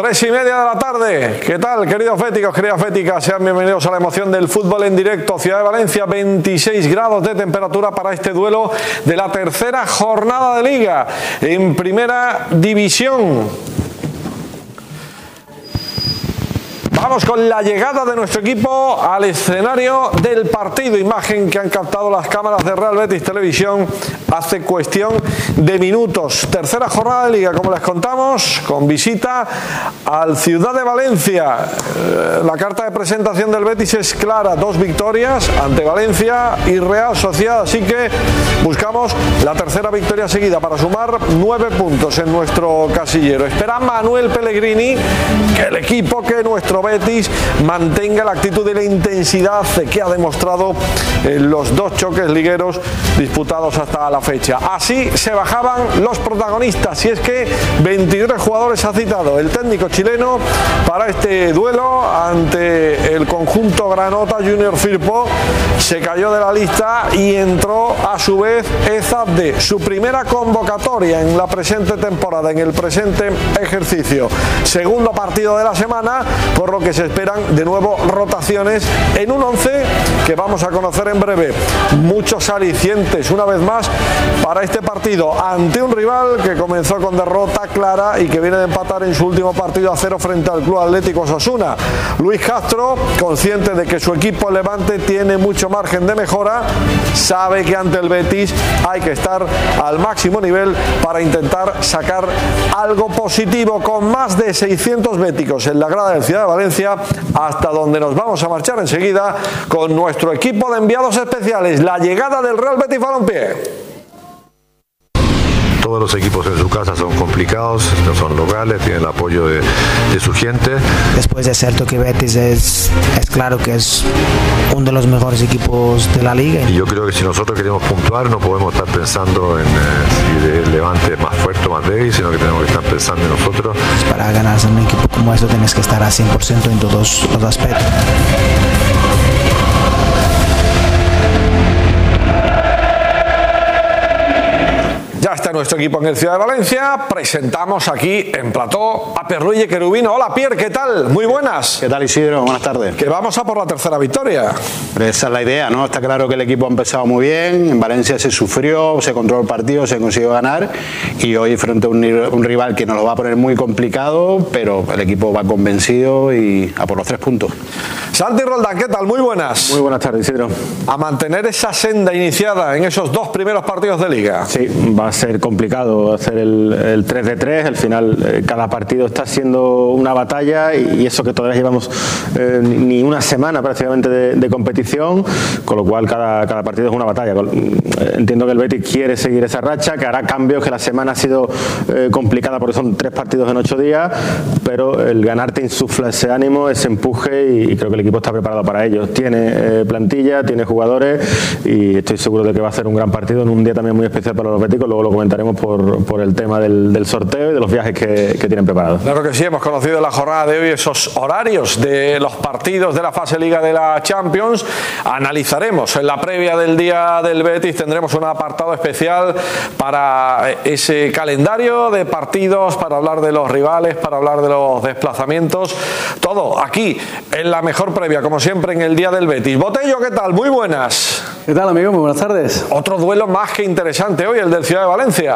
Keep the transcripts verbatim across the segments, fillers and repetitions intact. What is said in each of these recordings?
Tres y media de la tarde. ¿Qué tal, queridos féticos, queridas féticas? Sean bienvenidos a la emoción del fútbol en directo. Ciudad de Valencia, veintiséis grados de temperatura para este duelo de la tercera jornada de Liga en Primera División. Vamos con la llegada de nuestro equipo al escenario del partido. Imagen que han captado las cámaras de Real Betis Televisión hace cuestión de minutos. Tercera jornada de Liga, como les contamos, con visita al Ciudad de Valencia. La carta de presentación del Betis es clara. Dos victorias ante Valencia y Real Sociedad. Así que buscamos la tercera victoria seguida para sumar nueve puntos en nuestro casillero. Espera Manuel Pellegrini que el equipo, que nuestro Betis mantenga la actitud y la intensidad que ha demostrado en los dos choques ligueros disputados hasta la fecha. Así se bajaban los protagonistas, y es que veintitrés jugadores ha citado el técnico chileno para este duelo ante el conjunto Granota. Junior Firpo se cayó de la lista y entró a su vez Ezabde, su primera convocatoria en la presente temporada, en el presente ejercicio. Segundo partido de la semana, por lo que se esperan de nuevo rotaciones en un once que vamos a conocer en breve. Muchos alicientes una vez más para este partido ante un rival que comenzó con derrota clara y que viene de empatar en su último partido a cero frente al Club Atlético Osasuna. Luis Castro, consciente de que su equipo Levante tiene mucho margen de mejora, sabe que ante el Betis hay que estar al máximo nivel para intentar sacar algo positivo, con más de seiscientos béticos en la grada del Ciudad de Valencia, hasta donde nos vamos a marchar enseguida con nuestro equipo de enviados especiales. La llegada del Real Betis Balompié. Todos los equipos en su casa son complicados, no son locales, tienen el apoyo de, de su gente. Después es cierto que Betis es, es claro que es uno de los mejores equipos de la liga. Y yo creo que si nosotros queremos puntuar, no podemos estar pensando en eh, si el Levante es más fuerte o más débil, sino que tenemos que estar pensando en nosotros. Para ganarse en un equipo como eso tienes que estar a cien por ciento en todos los aspectos. Ya está nuestro equipo en el Ciudad de Valencia. Presentamos aquí en plató a Pierluigi Cherubino. Hola Pierre, ¿qué tal? Muy buenas. ¿Qué tal, Isidro? Buenas tardes. Que vamos a por la tercera victoria. Pero esa es la idea, ¿no? Está claro que el equipo ha empezado muy bien. En Valencia se sufrió, se controló el partido, se consiguió ganar. Y hoy frente a un, un rival que nos lo va a poner muy complicado, pero el equipo va convencido y a por los tres puntos. Santi Roldán, ¿qué tal? Muy buenas. Muy buenas tardes, Isidro. A mantener esa senda iniciada en esos dos primeros partidos de Liga. Sí, va a ser complicado hacer el, el tres de tres. Al final eh, cada partido está siendo una batalla, y, y eso que todavía llevamos eh, ni una semana prácticamente de, de competición, con lo cual cada, cada partido es una batalla. Entiendo que el Betis quiere seguir esa racha, que hará cambios, que la semana ha sido eh, complicada porque son tres partidos en ocho días, pero el ganar te insufla ese ánimo, ese empuje, y, y creo que el equipo está preparado para ello. Tiene eh, plantilla, tiene jugadores, y estoy seguro de que va a ser un gran partido en un día también muy especial para los béticos. Luego lo comentaremos por, por el tema del, del sorteo y de los viajes que, que tienen preparados. Claro que sí, hemos conocido en la jornada de hoy esos horarios de los partidos de la fase Liga de la Champions. Analizaremos en la previa del día del Betis, tendremos un apartado especial para ese calendario de partidos, para hablar de los rivales, para hablar de los desplazamientos, todo aquí en la mejor previa, como siempre, en el día del Betis. Botello, ¿qué tal? Muy buenas. ¿Qué tal, amigo? Muy buenas tardes. Otro duelo más que interesante hoy, el del Ciudad de Valencia.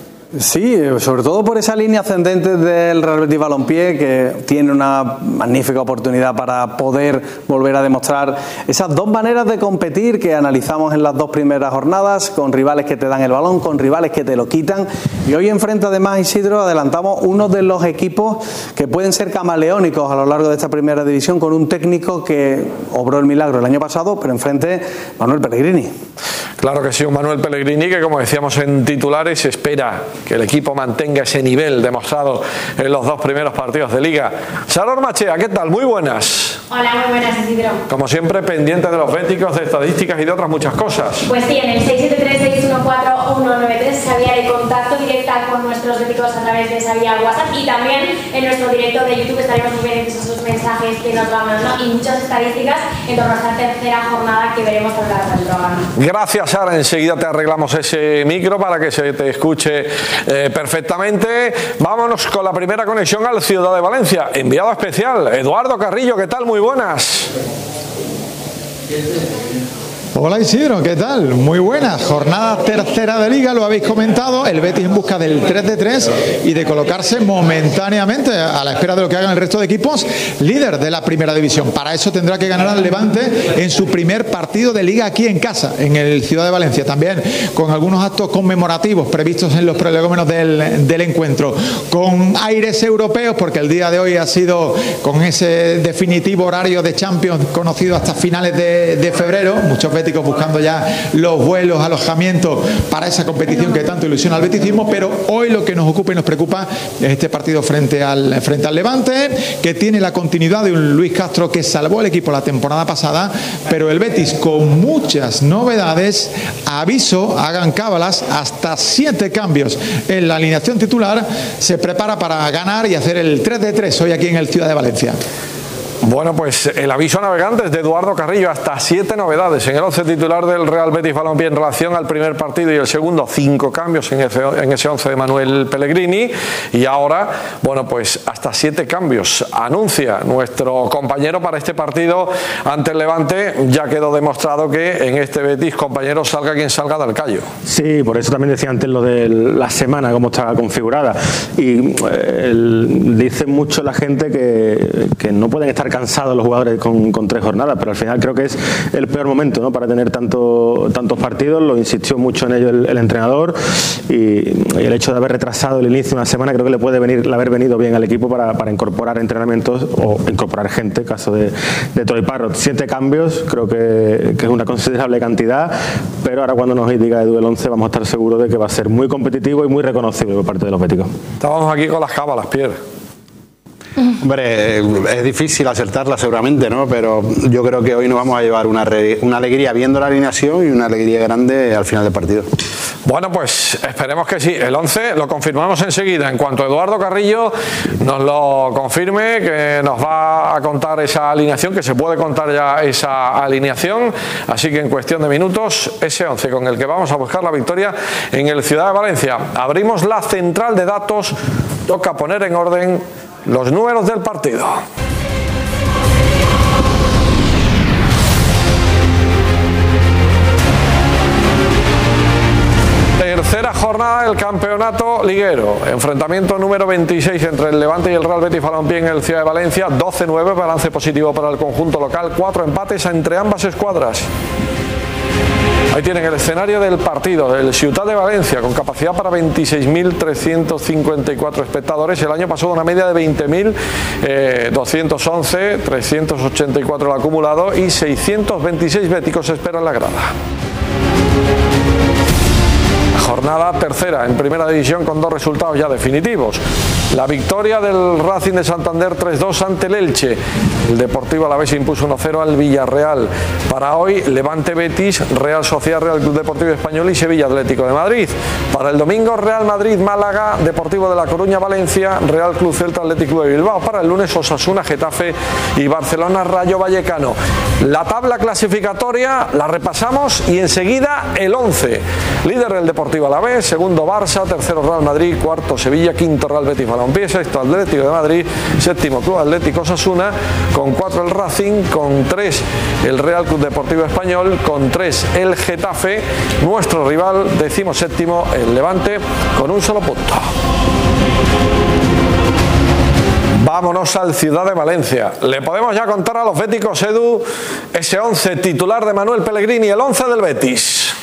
Sí, sobre todo por esa línea ascendente del Real Betis Balompié, que tiene una magnífica oportunidad para poder volver a demostrar esas dos maneras de competir que analizamos en las dos primeras jornadas, con rivales que te dan el balón, con rivales que te lo quitan. Y hoy enfrente, además, Isidro, adelantamos uno de los equipos que pueden ser camaleónicos a lo largo de esta primera división, con un técnico que obró el milagro el año pasado, pero enfrente Manuel Pellegrini. Claro que sí, un Manuel Pellegrini que, como decíamos en titulares, espera que el equipo mantenga ese nivel demostrado en los dos primeros partidos de Liga. Sara Ormachea, ¿qué tal? Muy buenas. Hola, muy buenas, Isidro. Como siempre, pendiente de los béticos, de estadísticas y de otras muchas cosas. Pues sí, en el seis siete tres, seis uno cuatro, uno nueve tres, esa vía de contacto directa con nuestros béticos a través de esa vía WhatsApp, y también en nuestro directo de YouTube estaremos muy pendientes de esos mensajes que nos van mandando y muchas estadísticas en torno a esta tercera jornada que veremos a lo largo del programa. Gracias, Sara, enseguida te arreglamos ese micro para que se te escuche eh, perfectamente. Vámonos con la primera conexión al Ciudad de Valencia. Enviado especial, Eduardo Carrillo, ¿qué tal? Muy buenas. Hola Isidro, ¿qué tal? Muy buenas. Jornada tercera de Liga, lo habéis comentado. El Betis en busca del tres de tres y de colocarse momentáneamente a la espera de lo que hagan el resto de equipos, líder de la primera división. Para eso tendrá que ganar al Levante en su primer partido de Liga aquí en casa, en el Ciudad de Valencia. También con algunos actos conmemorativos previstos en los prolegómenos del, del encuentro. Con aires europeos, porque el día de hoy ha sido con ese definitivo horario de Champions conocido hasta finales de, de febrero. Muchos buscando ya los vuelos, alojamientos para esa competición que tanto ilusiona al beticismo, pero hoy lo que nos ocupa y nos preocupa es este partido frente al, frente al Levante, que tiene la continuidad de un Luis Castro que salvó al equipo la temporada pasada, pero el Betis con muchas novedades. Aviso, hagan cábalas, hasta siete cambios en la alineación titular. Se prepara para ganar y hacer el tres de tres hoy aquí en el Ciudad de Valencia. Bueno, pues el aviso a navegantes de Eduardo Carrillo, hasta siete novedades en el once titular del Real Betis Balompié en relación al primer partido y el segundo, cinco cambios en ese, en ese once de Manuel Pellegrini, y ahora, bueno, pues hasta siete cambios anuncia nuestro compañero para este partido ante el Levante. Ya quedó demostrado que en este Betis, compañero, salga quien salga del callo. Sí, por eso también decía antes lo de la semana, cómo está configurada, y eh, el, dice mucho la gente que, que no pueden estar cansados los jugadores con, con tres jornadas, pero al final creo que es el peor momento, ¿no?, para tener tanto, tantos partidos. Lo insistió mucho en ello el, el entrenador, y, y el hecho de haber retrasado el inicio de una semana creo que le puede venir, le haber venido bien al equipo para, para incorporar entrenamientos o incorporar gente, caso de, de Troy Parrott. Siete cambios, creo que, que es una considerable cantidad, pero ahora cuando nos diga Edu el once vamos a estar seguros de que va a ser muy competitivo y muy reconocible por parte de los béticos. Estábamos aquí con las cábalas, Pierre. Hombre, es difícil acertarla seguramente, ¿no? Pero yo creo que hoy nos vamos a llevar una, re, una alegría viendo la alineación y una alegría grande al final del partido. Bueno, pues esperemos que sí. El once lo confirmamos enseguida. En cuanto Eduardo Carrillo nos lo confirme, que nos va a contar esa alineación, que se puede contar ya esa alineación. Así que en cuestión de minutos, ese once con el que vamos a buscar la victoria en el Ciudad de Valencia. Abrimos la central de datos. Toca poner en orden los números del partido. Tercera jornada del campeonato liguero. Enfrentamiento número veintiséis entre el Levante y el Real Betis Balompié en el Ciudad de Valencia. doce nueve, balance positivo para el conjunto local. Cuatro empates entre ambas escuadras. Ahí tienen el escenario del partido, el Ciutat de Valencia, con capacidad para veintiséis mil trescientos cincuenta y cuatro espectadores. El año pasado una media de veinte mil doscientos once, trescientos ochenta y cuatro el acumulado, y seiscientos veintiséis béticos esperan la grada. Jornada tercera en primera división con dos resultados ya definitivos. La victoria del Racing de Santander tres dos ante el Elche. El Deportivo Alavés impuso uno cero al Villarreal. Para hoy, Levante Betis, Real Sociedad, Real Club Deportivo Español y Sevilla Atlético de Madrid. Para el domingo, Real Madrid Málaga, Deportivo de La Coruña Valencia, Real Club Celta Atlético de Bilbao. Para el lunes, Osasuna Getafe y Barcelona Rayo Vallecano. La tabla clasificatoria la repasamos y enseguida el once. Líder del Deportivo Alavés, segundo Barça, tercero Real Madrid, cuarto Sevilla, quinto Real Betis Balompié, sexto Atlético de Madrid, séptimo Club Atlético Osasuna, con cuatro el Racing, con tres el Real Club Deportivo Español, con tres el Getafe, nuestro rival decimoséptimo el Levante, con un solo punto. Vámonos al Ciudad de Valencia. Le podemos ya contar a los béticos, Edu, ese once titular de Manuel Pellegrini, el once del Betis.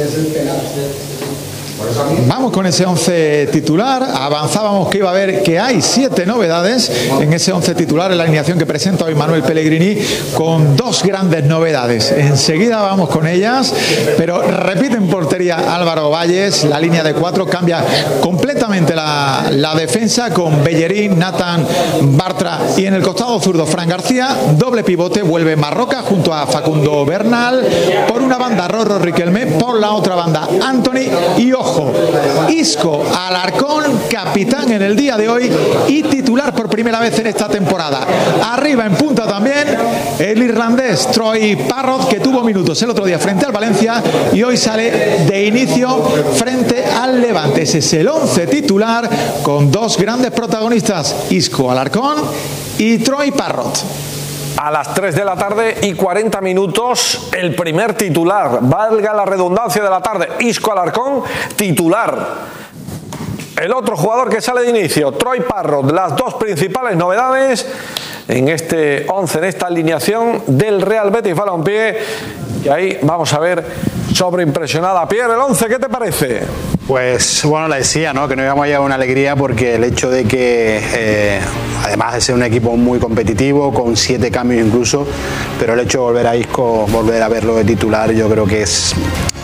Vamos con ese once titular. Avanzábamos que iba a haber que hay siete novedades en ese once titular, en la alineación que presenta hoy Manuel Pellegrini, con dos grandes novedades. Enseguida vamos con ellas, pero repite en portería Álvaro Valles. La línea de cuatro cambia completamente la, la defensa, con Bellerín, Nathan Bartra y en el costado zurdo Fran García. Doble pivote, vuelve Marroca junto a Facundo Bernal. Por una banda Rorro Riquelme, por la otra banda Anthony, y ojo, rojo. Isco Alarcón, capitán en el día de hoy y titular por primera vez en esta temporada. Arriba en punta también el irlandés Troy Parrott, que tuvo minutos el otro día frente al Valencia y hoy sale de inicio frente al Levante. Ese es el once titular con dos grandes protagonistas, Isco Alarcón y Troy Parrott. A las tres de la tarde y cuarenta minutos, el primer titular, valga la redundancia de la tarde, Isco Alarcón, titular. El otro jugador que sale de inicio, Troy Parrott, las dos principales novedades en este once, en esta alineación del Real Betis Balompié. Y ahí vamos a ver, sobreimpresionada. Pierre, el once, ¿qué te parece? Pues bueno, le decía, ¿no?, que no íbamos a llevar una alegría porque el hecho de que, eh, además de ser un equipo muy competitivo, con siete cambios incluso, pero el hecho de volver a Isco, volver a verlo de titular, yo creo que es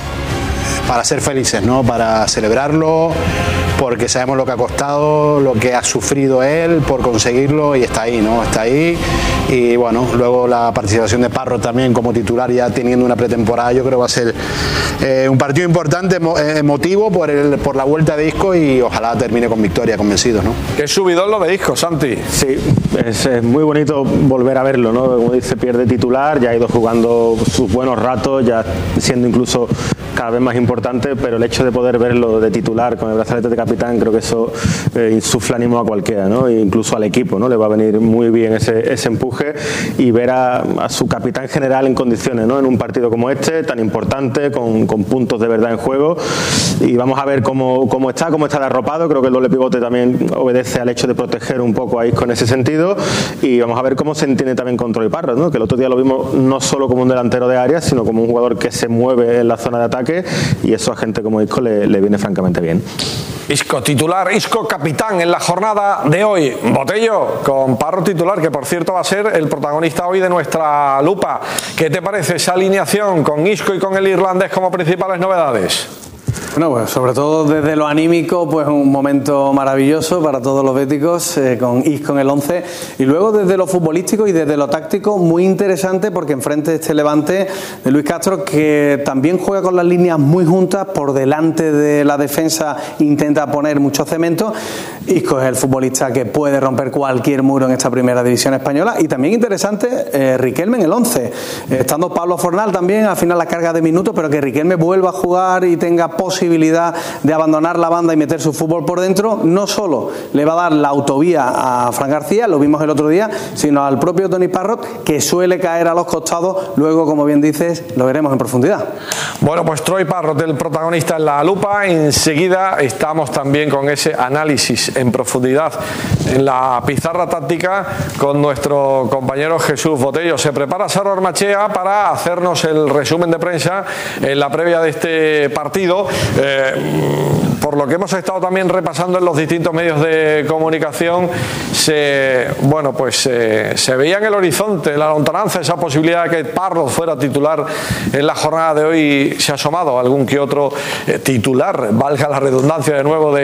para ser felices, ¿no?, para celebrarlo, porque sabemos lo que ha costado, lo que ha sufrido él por conseguirlo y está ahí, ¿no? Está ahí. Y bueno, luego la participación de Parrott también como titular, ya teniendo una pretemporada, yo creo que va a ser eh, un partido importante, emotivo por, el, por la vuelta de Isco y ojalá termine con victoria, convencidos, ¿no? Qué subidón lo de Isco, Santi. Sí, es, es muy bonito volver a verlo, ¿no? Como dice, pierde titular, ya ha ido jugando sus buenos ratos, ya siendo incluso cada vez más importante, pero el hecho de poder verlo de titular con el brazalete de capitán, creo que eso eh, insufla ánimo a cualquiera, ¿no? E incluso al equipo, ¿no? Le va a venir muy bien ese, ese empuje y ver a, a su capitán general en condiciones, ¿no?, en un partido como este, tan importante, con, con puntos de verdad en juego. Y vamos a ver cómo, cómo está, cómo está de arropado. Creo que el doble pivote también obedece al hecho de proteger un poco a Isco en ese sentido. Y vamos a ver cómo se entiende también con Troy Parrott, ¿no?, que el otro día lo vimos no solo como un delantero de área, sino como un jugador que se mueve en la zona de ataque, y eso a gente como Isco le, le viene francamente bien. Isco titular, Isco capitán en la jornada de hoy. Botello con Parrott titular, que por cierto va a ser el protagonista hoy de nuestra lupa. ¿Qué te parece esa alineación con Isco y con el irlandés como principales novedades? Bueno, pues sobre todo desde lo anímico, pues un momento maravilloso para todos los béticos, eh, con Isco en el once, y luego desde lo futbolístico y desde lo táctico muy interesante, porque enfrente de este Levante de Luis Castro, que también juega con las líneas muy juntas, por delante de la defensa intenta poner mucho cemento. Isco es el futbolista que puede romper cualquier muro en esta primera división española. Y también interesante, eh, Riquelme en el once, eh, estando Pablo Fornal también al final la carga de minutos, pero que Riquelme vuelva a jugar y tenga posibilidad de abandonar la banda y meter su fútbol por dentro. No solo le va a dar la autovía a Fran García, lo vimos el otro día, sino al propio Tony Parrott, que suele caer a los costados. Luego, como bien dices, lo veremos en profundidad. Bueno, pues Troy Parrott, el protagonista en la lupa. Enseguida estamos también con ese análisis en profundidad en la pizarra táctica con nuestro compañero Jesús Botello. Se prepara Saro Armachea para hacernos el resumen de prensa en la previa de este partido. Eh, por lo que hemos estado también repasando en los distintos medios de comunicación, se, bueno, pues eh, se veía en el horizonte, en la lontananza, esa posibilidad de que Parrott fuera titular en la jornada de hoy. Se ha asomado algún que otro eh, titular, valga la redundancia de nuevo, de